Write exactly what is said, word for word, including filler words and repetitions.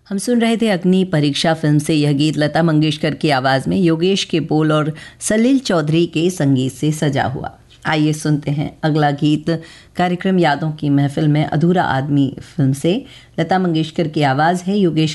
हम सुन रहे थे अग्नि परीक्षा फिल्म से यह गीत लता मंगेशकर की आवाज़ में योगेश के बोल और सलील चौधरी के संगीत से सजा हुआ। आइए सुनते हैं अगला गीत कार्यक्रम यादों की महफिल में अधूरा आदमी फिल्म से। लता मंगेशकर की आवाज़ है, योगेश